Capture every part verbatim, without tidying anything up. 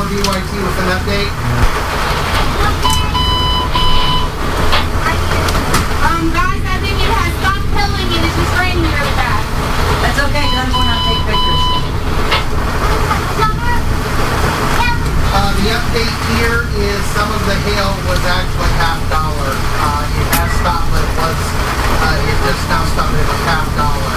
B Y T with an update. Um, guys, I think it has stopped pilling and it's just raining really bad. That's okay, because I'm going out to take pictures. Uh, the update here is some of the hail was actually half dollar. Uh, it has stopped, but it was, uh, it just now stopped. It was half dollar.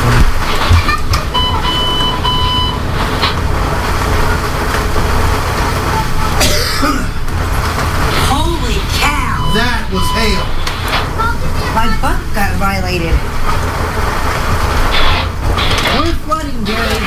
Holy cow! That was hail. My butt got violated. We're flooding, Jerry.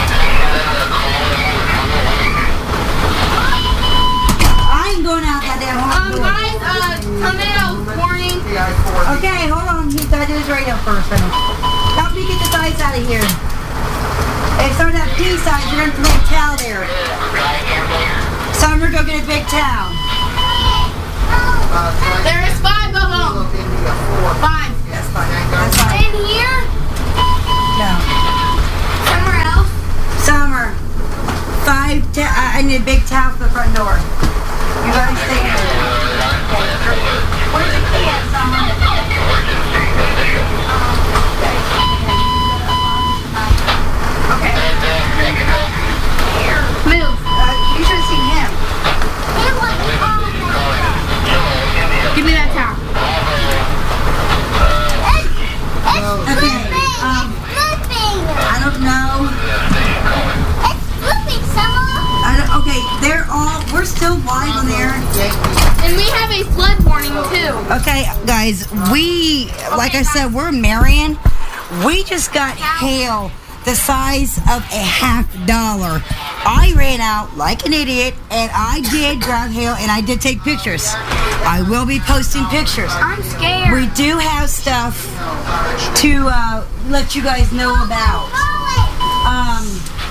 I ain't going out that damn hard. Um, guys, uh, tornado warning. Okay, hold on. He's got to do his radio first. Help me get this ice out of here. If it's on that P side, you're going to lay a towel there. Summer, go get a big towel. Uh, There is five of them. Five. That's fine. That's fine. In here? No. Somewhere else? Summer, five. Ta- I I need a big towel for the front door. You guys stay here. Where's the key at, Summer? Okay. Move. Uh, you should have seen him. Give me that towel. Okay. Um, I don't know. I don't, okay, they're all. We're still live on there. And we have a flood warning too. Okay, guys, we, like I said, we're in Marion. We just got hail the size of a half dollar. I ran out like an idiot, and I did grab hail, and I did take pictures. I will be posting pictures. I'm scared. We do have stuff to uh, let you guys know about. Um,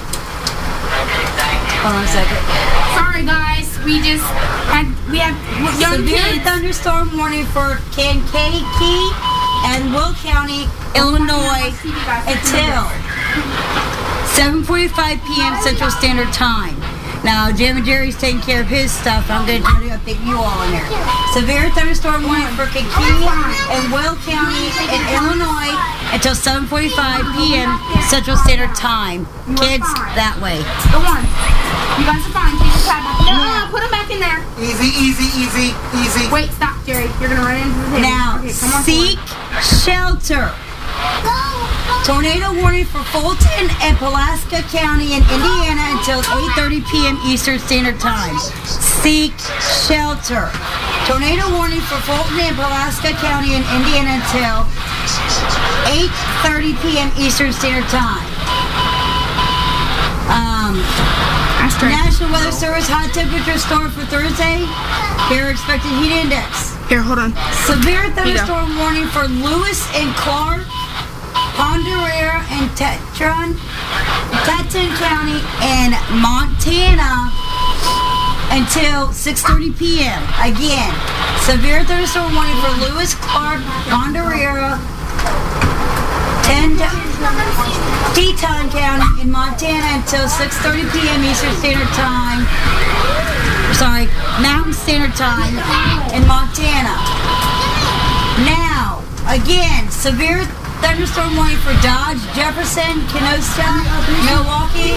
hold on a second. Sorry, guys. We just had we have young Severe kids. thunderstorm warning for Kankakee and Will County, Illinois, until seven forty-five p.m. Central Standard Time. Now, Jim and Jerry's taking care of his stuff. I'm going to try to update you all in there. Severe thunderstorm warning for Kankakee and Will County in Illinois until seven forty-five p.m. Central Standard Time. Kids, that way. Go on. You guys are fine. Take your pad back. No, no, no, put them back in there. Easy, easy, easy, easy. Wait, stop, Jerry. You're gonna run into the table. Now, okay, come on seek shelter. Tornado warning for Fulton and Pulaski County in Indiana until eight thirty p.m. Eastern Standard Time. Seek shelter. Tornado warning for Fulton and Pulaski County in Indiana until eight thirty p.m. Eastern Standard Time. Um, National Weather Service high temperature storm for Thursday. Here expected heat index. Here, hold on. Severe thunderstorm warning for Lewis and Clark, Ponderosa and Tetron, Teton County and Montana until six thirty p.m. Again, severe thunderstorm warning for Lewis, Clark, Ponderosa, Teton County in Montana until six thirty p.m. Eastern Standard Time. Sorry, Mountain Standard Time in Montana. Now, again, severe thunderstorm warning for Dodge, Jefferson, Kenosha, Milwaukee,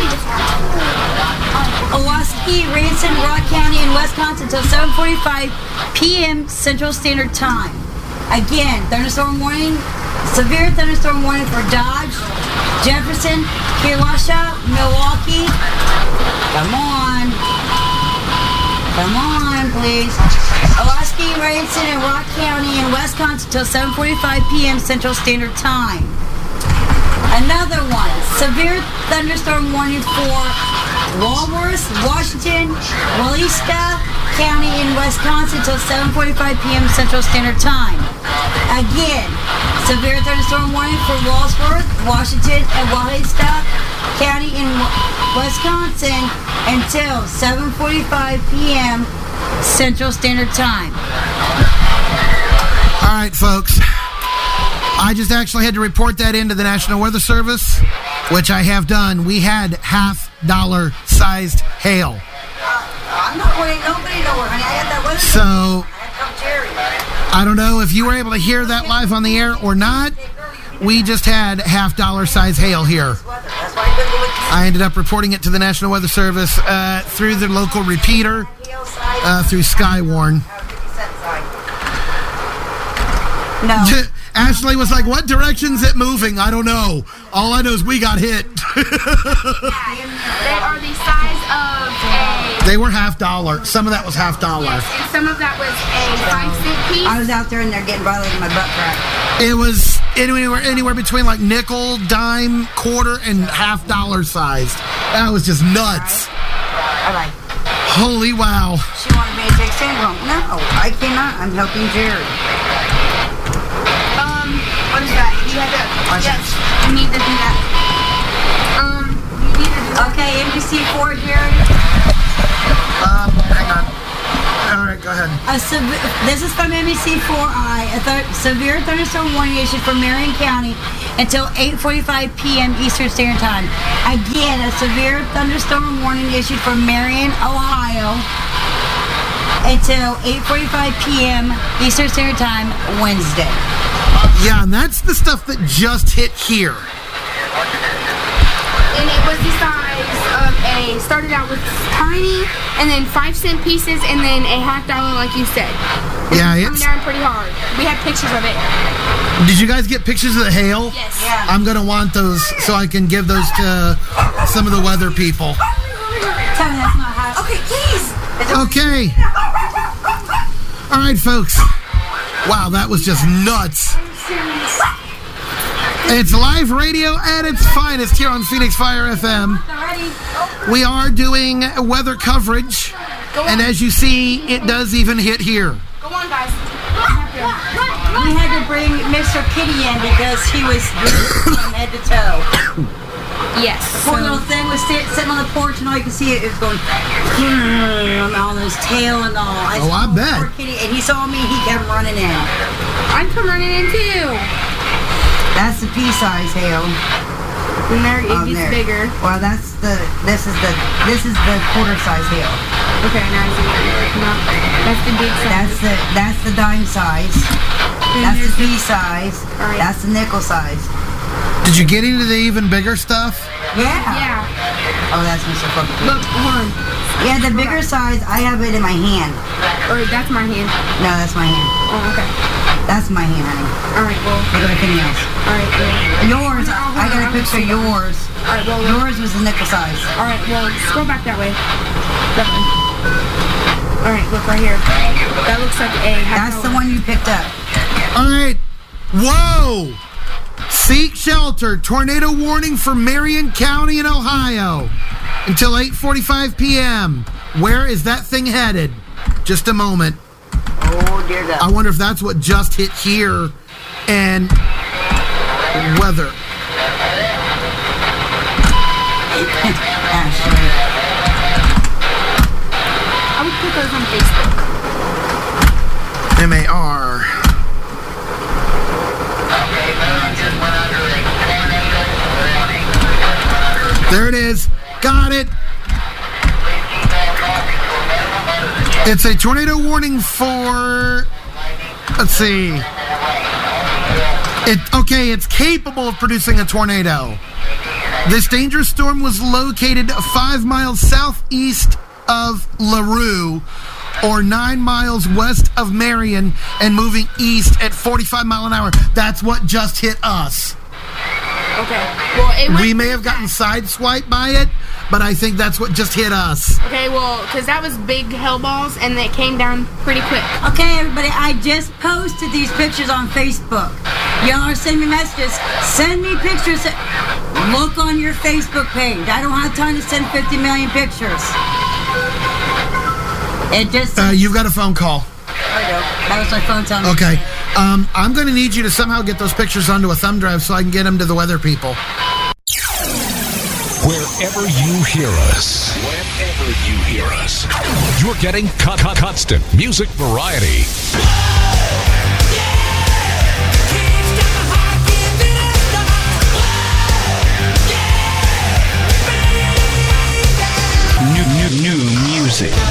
Owaski, Ranson, Rock County, and Wisconsin until seven forty-five p.m. Central Standard Time. Again, thunderstorm warning, severe thunderstorm warning for Dodge, Jefferson, Kenosha, Milwaukee. Come on. Come on, please. Owaski, Ranson, and Rock County in Wisconsin until seven forty-five p.m. Central Standard Time. Another one, severe thunderstorm warning for Walworth, Washington, Waleska County in Wisconsin until seven forty-five p.m. Central Standard Time. Again, severe thunderstorm warning for Walworth, Washington, and Waleska County in Wisconsin until seven forty-five p.m. Central Standard Time. All right, folks. I just actually had to report that into the National Weather Service, which I have done. We had half dollar sized hail. I'm not going nobody nowhere, honey. I got that weather. So, I had to come Jerry. I don't know if you were able to hear that live on the air or not. We just had half dollar size hail here. That's why I couldn't go with you. I ended up reporting it to the National Weather Service uh, through the local repeater, uh, through Skywarn. No. Ashley was like, what direction's it moving? I don't know. All I know is we got hit. They are the size of a... They were half dollar. Some of that was half dollar. Yes, and some of that was a five cent piece. I was out there and they're getting bothered in my butt crack. It was anywhere anywhere between like nickel, dime, quarter, and half dollar sized. That was just nuts. All right. Holy wow. She wanted me to take syndrome. No, I cannot. I'm helping Jerry. Um, what is that? You have to... What's yes, you need to do that. Um, you need to do that. Okay, M B C four, Jerry. Um, hang on. All right, go ahead. A sev- this is from M B C four I. A th- severe thunderstorm warning issued for Marion County until eight forty-five p.m. Eastern Standard Time. Again, a severe thunderstorm warning issued for Marion, Ohio until eight forty-five p.m. Eastern Standard Time, Wednesday. Yeah, and that's the stuff that just hit here. And it was the size of a, started out with tiny, and then five cent pieces, and then a half dollar, like you said. Yeah, It's coming it's. down pretty hard. We have pictures of it. Did you guys get pictures of the hail? Yes. Yeah. I'm gonna want those so I can give those to some of the weather people. Tell me that's not hot. Okay, please. Okay. All right, folks. Wow, that was just nuts. It's live radio at its finest here on Phoenix Fire F M. We are doing weather coverage, and as you see, it does even hit here. Go on, guys. We had to bring Mister Kitty in because he was bleeding from head to toe. Yes. Poor little thing was sit, sitting on the porch, and all you could see it, it was going on his tail and all. I Oh, I saw bet. poor Kitty, and he saw me, he kept running in. I come running in too. That's the pea-size hail. And there it on gets there. bigger. Well, that's the. This is the. This is the quarter-size hail. Okay, now I see what you're working on. That's the big size. That's the. That's the dime size. Then That's the there's pea size. All right. That's the nickel size. Did you get into the even bigger stuff? Yeah. Yeah. Oh, that's Mister Fucking Kitty. Look, hold on. Yeah, the bigger size. I have it in my hand. Or that's my hand. No, that's my hand. Oh, okay. That's my hand, honey. All right, well. Look at anything else. All right, well. Yours, I got a picture of yours. All right, well. Yours was the nickel size. All right, well, scroll back that way. That one. All right, look right here. That looks like a. That's the one you picked up. All right. Whoa! Seek shelter. Tornado warning for Marion County in Ohio until eight forty-five p.m. Where is that thing headed? Just a moment. Oh, dear God. I wonder if that's what just hit here and weather. Ashley. I would put those on Facebook. M A R. There it is. Got it. It's a tornado warning for, let's see. It okay, it's capable of producing a tornado. This dangerous storm was located five miles southeast of LaRue, or nine miles west of Marion, and moving east at forty-five mile an hour. That's what just hit us. Okay. Well, it went We may have gotten sideswiped by it, but I think that's what just hit us. Okay, well, because that was big hell balls, and they came down pretty quick. Okay, everybody, I just posted these pictures on Facebook. Y'all are sending me messages. Send me pictures. Look on your Facebook page. I don't have time to send fifty million pictures. It just... Uh, you've got a phone call. There we go. That was my phone telling me. Okay. Um, I'm going to need you to somehow get those pictures onto a thumb drive so I can get them to the weather people. Wherever you hear us, wherever you hear us, you're getting con- con- constant music variety. New, new, new music.